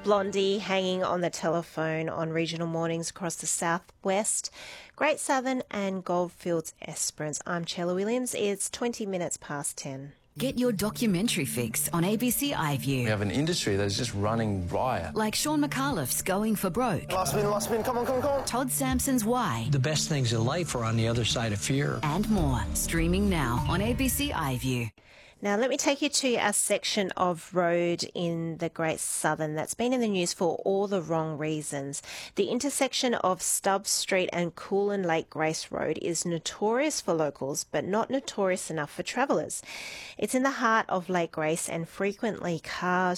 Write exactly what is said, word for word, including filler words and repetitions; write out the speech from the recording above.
Blondie hanging on the telephone on regional mornings across the southwest, Great Southern and Goldfields Esperance. I'm Chella Williams. It's twenty minutes past ten. Get your documentary fix on A B C iView. We have an industry that's just running riot. Like Sean McAuliffe's Going for Broke. Last spin, last spin, come on, come on, come on. Todd Sampson's Why. The best things in life are on the other side of fear. And more. Streaming now on A B C iView. Now, let me take you to a section of road in the Great Southern that's been in the news for all the wrong reasons. The intersection of Stubbs Street and Coolin Lake Grace Road is notorious for locals, but not notorious enough for travellers. It's in the heart of Lake Grace, and frequently cars,